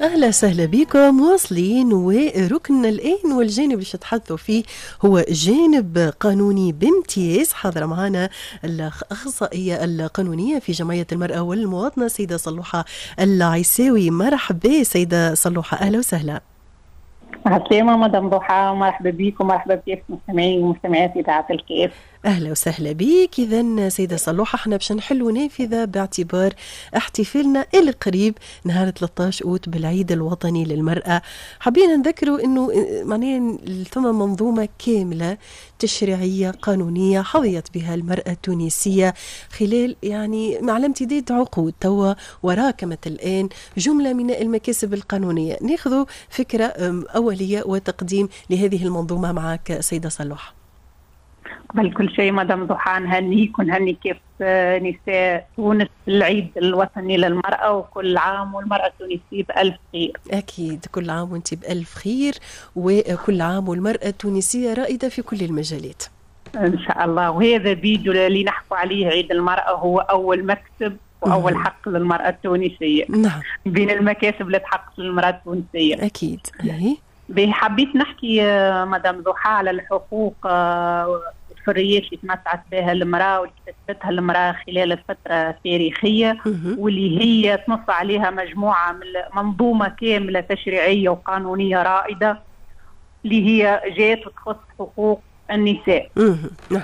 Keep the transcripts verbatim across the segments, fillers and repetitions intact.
أهلا وسهلا بكم. واصلين، وركن الآن والجانب اللي تحدثوا فيه هو جانب قانوني بامتياز. حاضرة معنا الأخصائية القانونية في جمعية المرأة والمواطنة سيدة صلوحة العيساوي. مرحبا سيدة صلوحة، أهلا وسهلا. عسلامة مدام ضحى، ومرحبا بكم ومرحبا بكيف مستمعين ومستمعات إذاعة الكيف. أهلا وسهلا بك. إذن سيدة صلوحة، احنا باش نحلوا نافذة باعتبار احتفالنا القريب نهار ثلاثة عشر أوت بالعيد الوطني للمرأة. حابين نذكروا أنه معناها ثم منظومة كاملة تشريعية قانونية حظيت بها المرأة التونسية خلال يعني على امتداد عقود توا وراكمة الآن جملة من المكاسب القانونية. ناخذ فكرة أولية وتقديم لهذه المنظومة معك سيدة صلوحة. قبل كل شيء مدام ضحى نهنيك ونهني كيف نساء تونس العيد الوطني للمرأة، وكل عام والمرأة التونسية بألف خير. أكيد، كل عام وانت بألف خير، وكل عام والمرأة التونسية رائدة في كل المجالات إن شاء الله. وهذا فيديو اللي نحكوا عليه عيد المرأة هو أول مكسب وأول حق للمرأة التونسية. نعم، بين المكاسب اللي تحقق للمرأة التونسية أكيد. أي حبيت نحكي مدام ضحى على الحقوق والحريات اللي تمتعت بها المرأة واللي كسبتها المرأة خلال الفترة التاريخية، واللي هي تنص عليها مجموعة من منظومة كاملة تشريعية وقانونية رائدة اللي هي جات وتخص حقوق النساء. نعم،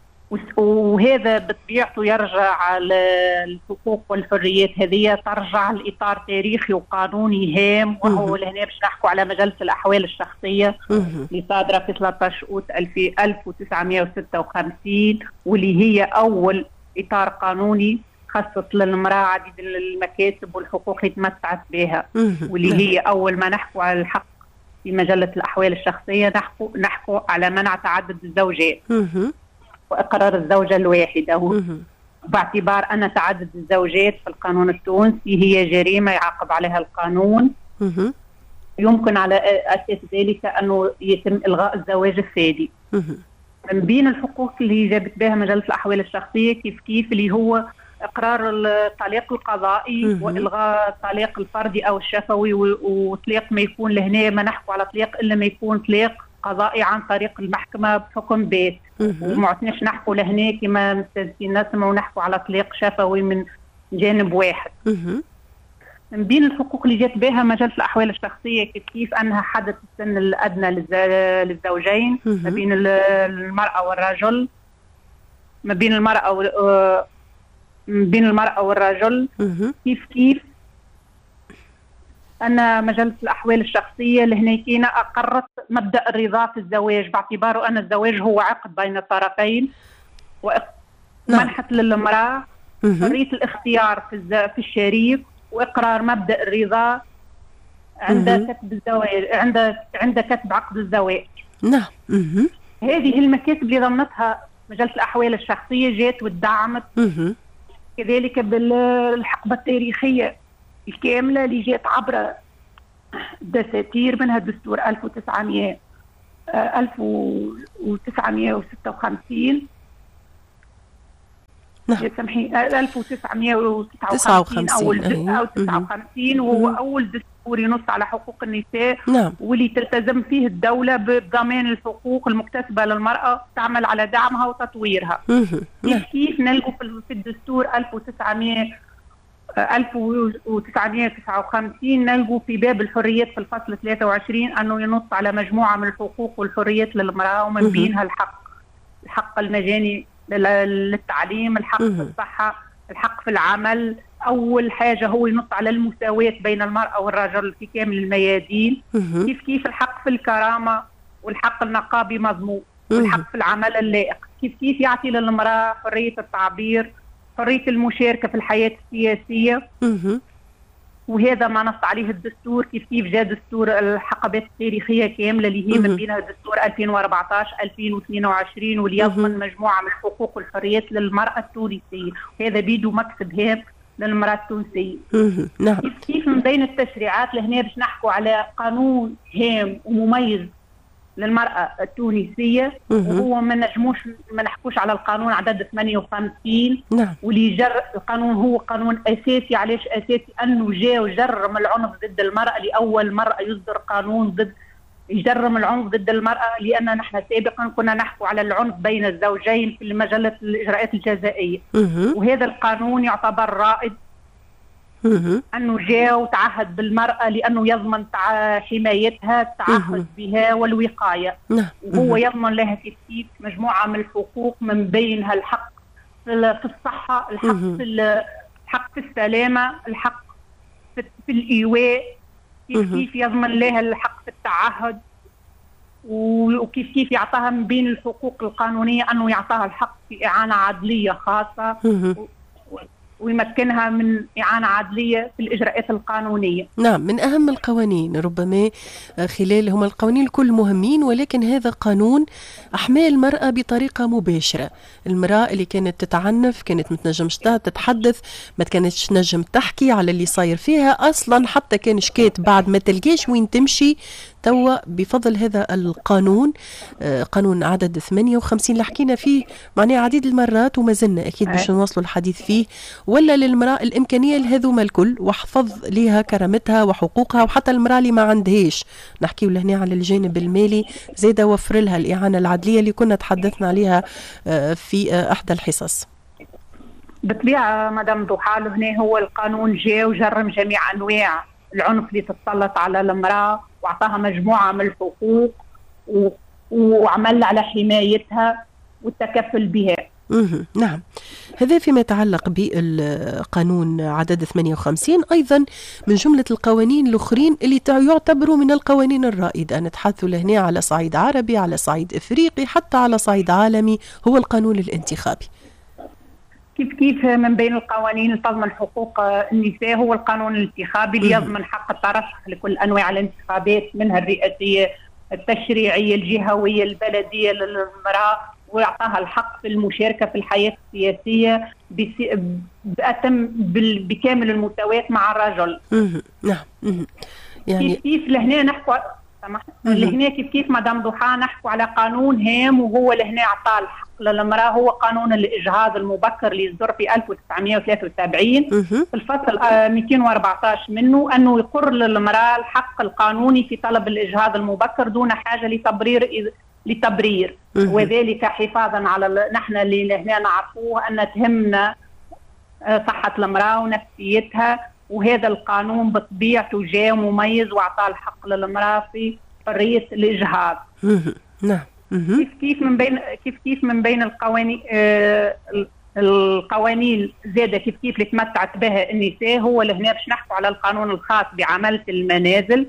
وهذا بطبيعته يرجع للحقوق والحريات هذه، ترجع لإطار تاريخي وقانوني هام، وهو لهنا باش نحكوا على مجلة الأحوال الشخصية اللي صادرة في ثلاثة عشر أوت ألف وتسعمائة وستة وخمسين، واللي هي أول إطار قانوني خصص للمرأة عديد المكاسب والحقوق اللي تمتعت بها، واللي هي أول ما نحكوا على الحق في مجلة الأحوال الشخصية نحكوا نحكوا على منع تعدد الزوجات وإقرار الزوجة الواحدة، باعتبار أن تعدد الزوجات في القانون التونسي هي جريمة يعاقب عليها القانون. يمكن على أساس ذلك أنه يتم إلغاء الزواج الثاني. من بين الحقوق اللي جابت بها مجلة الأحوال الشخصية كيف كيف اللي هو إقرار الطلاق القضائي وإلغاء الطلاق الفردي أو الشفوي، وطلاق ما يكون لهنا ما نحكوا على طلاق إلا ما يكون طلاق قضائي عن طريق المحكمة بحكم بيت، وما عدناش نحكوا لهنا كما مستهدفين نسمع ونحكوا على طلاق شفوي من جانب واحد. من بين الحقوق اللي جات بها مجلة الأحوال الشخصية كيف كيف أنها حدت السن الأدنى للزوجين ما بين المرأة والرجل، ما بين المرأة و... ما بين المرأة والرجل كيف كيف أن مجلة الأحوال الشخصية لهنا أقرت مبدأ الرضا في الزواج، باعتباره أن الزواج هو عقد بين الطرفين، ومنحت للمرأة حرية الاختيار في, في الشريك، وإقرار مبدأ الرضا عند كتب الزواج عند عند كتب عقد الزواج. نعم. هذه المكاسب اللي ضمنتها مجلة الأحوال الشخصية جات ودعمت كذلك بالحقبة التاريخية الكاملة اللي جات عبر دساتير، منها دستور ألف وتسعمائة وستة وخمسين نعم سمحي ألف وتسعمائة وتسعة وخمسين أو أو تسعة وخمسين، وهو أول دستور ينص على حقوق النساء. نعم. واللي تلتزم فيه الدولة بضمان الحقوق المكتسبة للمرأة، تعمل على دعمها وتطويرها. كيف كيف نلقوا في الدستور ألف وتسعمائة وتسعة وخمسين نلقوا في باب الحريات في الفصل ثلاثة وعشرين أنه ينص على مجموعة من الحقوق والحريات للمرأة، ومن بينها الحق الحق المجاني للتعليم، الحق في الصحة، الحق في العمل. أول حاجة هو ينص على المساواة بين المرأة والرجل في كامل الميادين. كيف كيف الحق في الكرامة، والحق النقابي مضمون، والحق في العمل اللائق. كيف كيف يعطي للمرأة حرية التعبير، حرية المشاركة في الحياة السياسية. وهذا ما نص عليه الدستور. كيف كيف جاء دستور الحقبات التاريخية كاملة اللي هي من بينها دستور ألفين وأربعة عشر ألفين واثنين وعشرين، واللي يضمن مجموعة من الحقوق والحريات للمرأة التونسية. هذا بيدو مكسب هام للمرأة التونسية. نعم. كيف كيف من بين التشريعات لهنا باش نحكوا على قانون هام ومميز للمرأة التونسية، وهو ما نجموش ما نحكوش على القانون عدد ثمانية وخمسين. نعم. واللي جر القانون هو قانون أساسي. علاش أساسي؟ أنه جاء وجرم العنف ضد المرأة، لأول مرة يصدر قانون ضد يجرم العنف ضد المرأة، لأن نحن سابقا كنا نحكو على العنف بين الزوجين في مجلة الإجراءات الجزائية. وهذا القانون يعتبر رائد، أنه جاء وتعهد بالمرأة لأنه يضمن حمايتها، التعهد بها والوقاية. وهو يضمن لها كيف كيف مجموعة من الحقوق، من بينها الحق في الصحة، الحق في الحق في السلامة، الحق في الإيواء، كيف كيف يضمن لها الحق في التعهد، وكيف كيف يعطاها من بين الحقوق القانونية أنه يعطاها الحق في إعانة عدلية خاصة، ويمكنها من إعانة عدلية في الإجراءات القانونية. نعم، من أهم القوانين ربما خلال هم القوانين الكل مهمين، ولكن هذا قانون أحمى المرأة بطريقة مباشرة. المرأة اللي كانت تتعنف، كانت متنجمش تتحدث، ما كانتش نجم تحكي على اللي صاير فيها أصلا، حتى كان شكيت بعد ما تلقاش وين تمشي. توا بفضل هذا القانون، قانون عدد ثمانية وخمسين اللي حكينا فيه معناه عديد المرات وما زلنا أكيد باش نواصلوا الحديث فيه، ولا للمرأة الإمكانية لهذوما الكل وحفظ لها كرامتها وحقوقها، وحتى المرأة اللي ما عندهاش، نحكيو لهنا على الجانب المالي زيادة وفر لها الإعانة العدلية اللي كنا تحدثنا عليها في إحدى الحصص. بالطبيعة مدام ضحى، هنا هو القانون جاء وجرم جميع أنواع العنف اللي تتسلط على المرأة، واعطاها مجموعة من الحقوق، و... وعمل على حمايتها والتكفل بها. نعم، هذا فيما يتعلق بالقانون عدد ثمانية وخمسين. أيضا من جملة القوانين الأخرين اللي يعتبروا من القوانين الرائدة، نتحدث لهنا على صعيد عربي، على صعيد إفريقي، حتى على صعيد عالمي، هو القانون الانتخابي. كيف كيف من بين القوانين اللي تضمن حقوق النساء هو القانون الانتخابي اللي يضمن حق الترشح لكل أنواع الانتخابات، منها الرئاسية، التشريعية، الجهوية، البلدية للمرأة، ويعطاها الحق في المشاركة في الحياة السياسية بأتم بكامل المساواة مع الرجل. نعم. يعني كيف كيف لهنا نحكوا لهنا كيف كيف مدام ضحى نحكوا على قانون هام، وهو لهنا أعطاه الحق للمرأة، هو قانون الإجهاض المبكر اللي يصدر في ألف وتسعمائة وثلاثة وسبعين في الفصل مئتين وأربعة عشر منه، أنه يقر للمرأة الحق القانوني في طلب الإجهاض المبكر دون حاجة لتبرير لتبرير وذلك حفاظا على نحن اللي هنا نعرفوه أن تهمنا صحة المرأة ونفسيتها، وهذا القانون بطبيعته جاء مميز واعطى الحق للمرأة في حرية الإجهاض. نعم. كيف كيف من بين كيف كيف من بين القوانين آه القوانين زادة كيف كيف اللي تمتعت بها النساء، هو اللي هنا باش نحكوا على القانون الخاص بعمالة المنازل.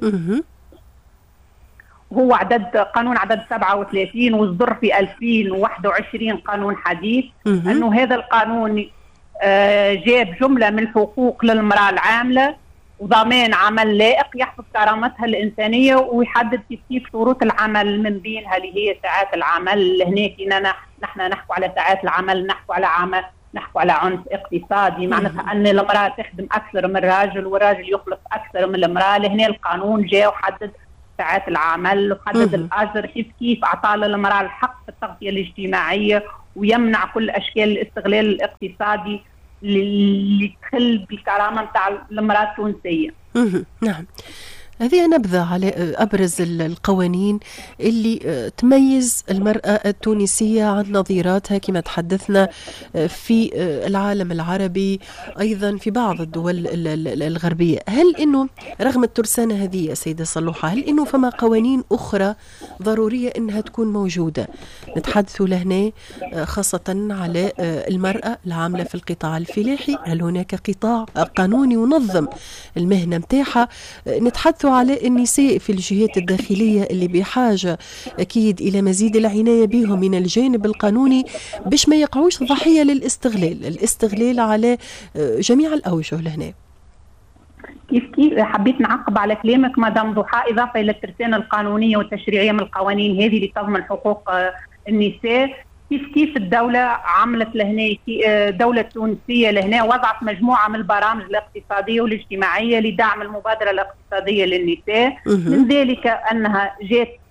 هو عدد قانون عدد سبعة وثلاثين وصدر في ألفين وواحد وعشرين قانون حديث. أنه هذا القانون آه جاب جملة من الحقوق للمرأة العاملة، وضمان عمل لائق يحفظ كرامتها الإنسانية، ويحدد كيف كيف شروط العمل، من بينها اللي هي ساعات العمل. هنا نحن نحكو على ساعات العمل، نحكو على عمل نحكو على عنف اقتصادي، معناتها أن المرأة تخدم أكثر من الراجل والراجل يخلص أكثر من المرأة. هنا القانون جاء وحدد ساعات العمل وحدد الأجر، كيف كيف أعطى للمرأة الحق في التغطية الاجتماعية، ويمنع كل أشكال الاستغلال الاقتصادي اللي تخل بالكرامة نتاع المرأة التونسية. نعم، هذه نبذة على أبرز القوانين اللي تميز المرأة التونسية عن نظيراتها كما تحدثنا في العالم العربي، أيضا في بعض الدول الغربية. هل إنه رغم الترسانة هذه يا سيدة صلوحة، هل إنه فما قوانين أخرى ضرورية إنها تكون موجودة؟ نتحدث لهنا خاصة على المرأة العاملة في القطاع الفلاحي. هل هناك قطاع قانوني ينظم المهنة متاعها؟ نتحدث على النساء في الجهات الداخلية اللي بحاجة أكيد إلى مزيد العناية بهم من الجانب القانوني باش ما يقعوش ضحية للاستغلال الاستغلال على جميع الأوجه. لهنا كيف كيف حبيت نعقب على كلامك مدام ضحى، إضافة إلى الترسانة القانونية والتشريعية من القوانين هذه اللي تضمن حقوق النساء، كيف كيف الدولة عملت لهنا، الدولة التونسية لهنا وضعت مجموعة من البرامج الاقتصادية والاجتماعية لدعم المبادرة الاقتصادية للنساء. من ذلك أنها جات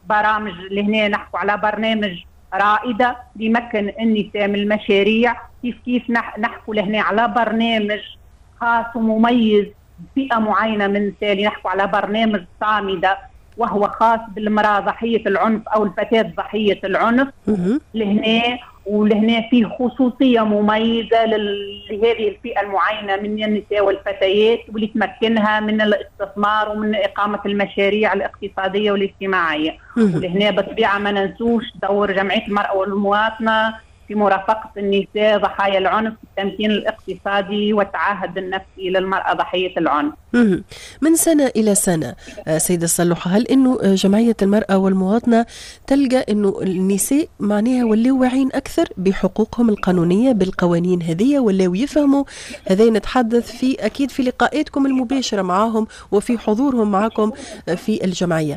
برامج اللي هنا نحكوا على برنامج رائدة بيمكن النساء من المشاريع. كيف كيف نحكوا لهنا على برنامج خاص ومميز فئة معينة من النساء اللي نحكوا على برنامج صامدة، وهو خاص بالمرأة ضحية العنف أو الفتاة ضحية العنف لهنا. ولهنا فيه خصوصية مميزة لهذه الفئة المعينة من النساء والفتيات، واللي تمكنها من الاستثمار ومن إقامة المشاريع الاقتصادية والاجتماعية. ولهنا بالطبيعة ما ننسوش دور جمعية المرأة والمواطنة في مرافقة النساء ضحايا العنف في التمكين الاقتصادي والتعهد النفسي للمرأة ضحية العنف. من سنة إلى سنة سيدة صلوحة، هل إنه جمعية المرأة والمواطنة تلقى إنه النساء معناها ولاو واعين أكثر بحقوقهم القانونية بالقوانين هذه، ولاو يفهموا هذا؟ نتحدث في أكيد في لقاءاتكم المباشرة معهم وفي حضورهم معكم في الجمعية.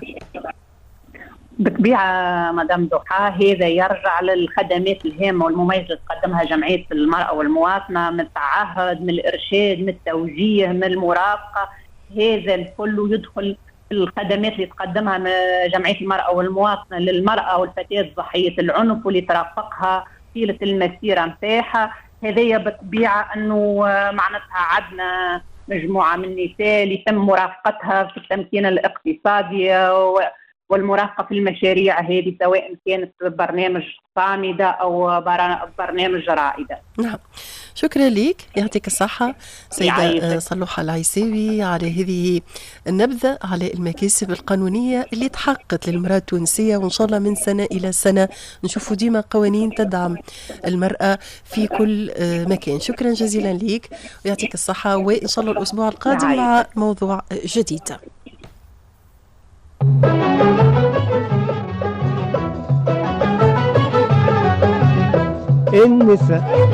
بالطبيعة مدام ضحى، هذا يرجع للخدمات الهامة والمميزة اللي تقدمها جمعية المرأة والمواطنة من التعهد، من الإرشاد، من التوجيه، من المرافقة. هذا الكل يدخل في الخدمات اللي تقدمها جمعية المرأة والمواطنة للمرأة والفتاة ضحية العنف واللي ترافقها طيلة المسيرة متاعها. هذه بالطبيعة أنه معناتها عندنا مجموعة من النساء اللي تم مرافقتها في التمكين الاقتصادي والمرافقة في المشاريع هذه، سواء كانت برنامج صامدة أو برنامج رائدة. نعم، شكرا لك، يعطيك الصحة سيدة صلوحة العيساوي على هذه النبذة على المكاسب القانونية اللي تحققت للمرأة التونسية، وإن شاء الله من سنة إلى سنة نشوفوا ديما قوانين تدعم المرأة في كل مكان. شكرا جزيلا لك ويعطيك الصحة، وإن شاء الله الأسبوع القادم مع موضوع جديد. النساء